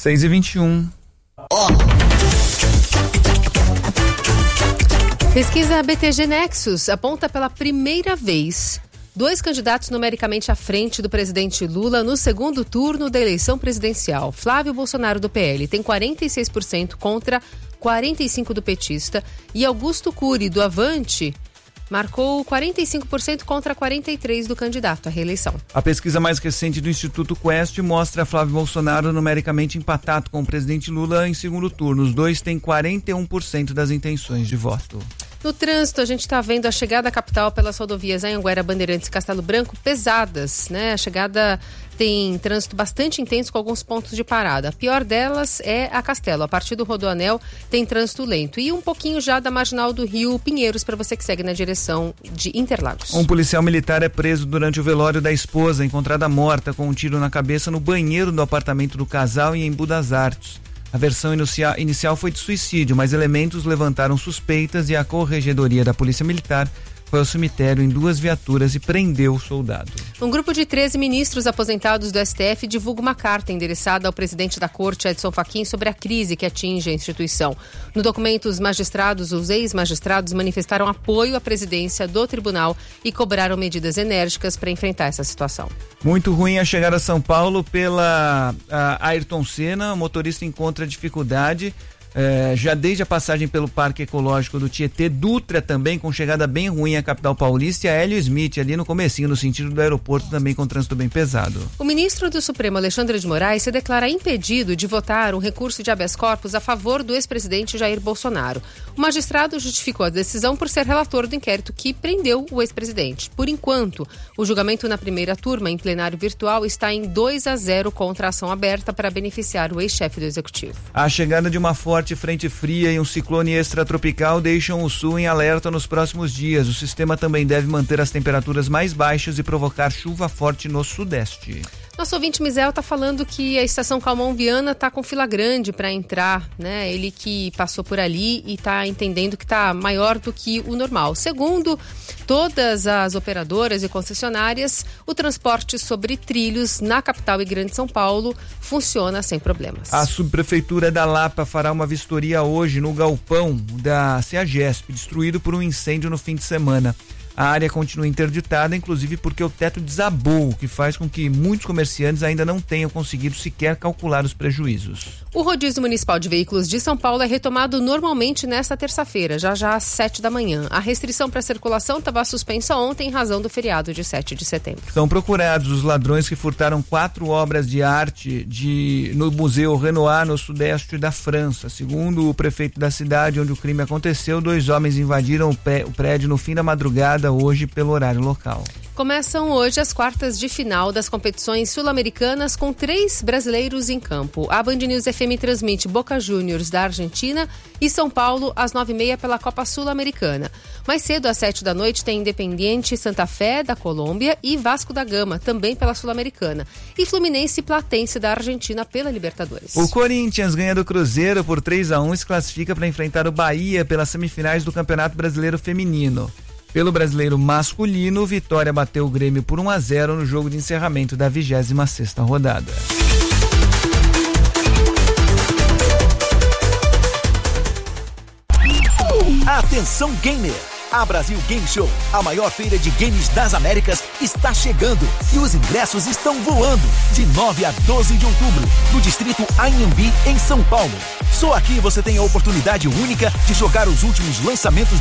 6h21. Pesquisa BTG Nexus aponta pela primeira vez 2 candidatos numericamente à frente do presidente Lula no segundo turno da eleição presidencial. Flávio Bolsonaro, do PL, tem 46% contra 45% do petista. E Augusto Cury, do Avante, marcou 45% contra 43% do candidato à reeleição. A pesquisa mais recente do Instituto Quest mostra Flávio Bolsonaro numericamente empatado com o presidente Lula em segundo turno. Os dois têm 41% das intenções de voto. No trânsito, a gente está vendo a chegada à capital pelas rodovias Anhanguera, Bandeirantes e Castelo Branco pesadas, né? A chegada tem trânsito bastante intenso com alguns pontos de parada. A pior delas é a Castelo. A partir do Rodoanel tem trânsito lento. E um pouquinho já da Marginal do Rio Pinheiros, para você que segue na direção de Interlagos. Um policial militar é preso durante o velório da esposa, encontrada morta com um tiro na cabeça no banheiro do apartamento do casal em Embu das Artes. A versão inicial foi de suicídio, mas elementos levantaram suspeitas e a Corregedoria da Polícia Militar foi ao cemitério em 2 viaturas e prendeu o soldado. Um grupo de 13 ministros aposentados do STF divulga uma carta endereçada ao presidente da Corte, Edson Fachin, sobre a crise que atinge a instituição. No documento, os ex-magistrados manifestaram apoio à presidência do tribunal e cobraram medidas enérgicas para enfrentar essa situação. Muito ruim a chegada a São Paulo pela Ayrton Senna. O motorista encontra dificuldade. Já desde a passagem pelo Parque Ecológico do Tietê. Dutra também com chegada bem ruim à capital paulista, e a Hélio Smith ali no comecinho, no sentido do aeroporto, também com trânsito bem pesado. O ministro do Supremo, Alexandre de Moraes, se declara impedido de votar um recurso de habeas corpus a favor do ex-presidente Jair Bolsonaro. O magistrado justificou a decisão por ser relator do inquérito que prendeu o ex-presidente. Por enquanto, o julgamento na primeira turma em plenário virtual está em 2-0 contra a ação aberta para beneficiar o ex-chefe do executivo. A chegada de uma forte frente fria e um ciclone extratropical deixam o sul em alerta nos próximos dias. O sistema também deve manter as temperaturas mais baixas e provocar chuva forte no sudeste. Nosso ouvinte Mizel está falando que a estação Calmon Viana está com fila grande para entrar, né? Ele que passou por ali e está entendendo que está maior do que o normal. Segundo todas as operadoras e concessionárias, o transporte sobre trilhos na capital e Grande São Paulo funciona sem problemas. A subprefeitura da Lapa fará uma vistoria hoje no galpão da CEAGESP, destruído por um incêndio no fim de semana. A área continua interditada, inclusive porque o teto desabou, o que faz com que muitos comerciantes ainda não tenham conseguido sequer calcular os prejuízos. O rodízio municipal de veículos de São Paulo é retomado normalmente nesta terça-feira, já às 7 da manhã. A restrição para circulação estava suspensa ontem em razão do feriado de 7 de setembro. São procurados os ladrões que furtaram 4 obras de arte no Museu Renoir, no sudeste da França. Segundo o prefeito da cidade onde o crime aconteceu, 2 homens invadiram o prédio no fim da madrugada hoje pelo horário local. Começam hoje as quartas de final das competições sul-americanas com 3 brasileiros em campo. A Band News FM transmite Boca Juniors da Argentina e São Paulo às 9h30 pela Copa Sul-Americana. Mais cedo, às 7 da noite, tem Independiente Santa Fé da Colômbia e Vasco da Gama, também pela Sul-Americana. E Fluminense e Platense da Argentina pela Libertadores. O Corinthians ganha do Cruzeiro por 3-1 e se classifica para enfrentar o Bahia pelas semifinais do Campeonato Brasileiro Feminino. Pelo brasileiro masculino, Vitória bateu o Grêmio por 1-0 no jogo de encerramento da 26ª rodada. Atenção gamer! A Brasil Game Show, a maior feira de games das Américas, está chegando e os ingressos estão voando. De 9 a 12 de outubro, no distrito Anhembi, em São Paulo. Só aqui você tem a oportunidade única de jogar os últimos lançamentos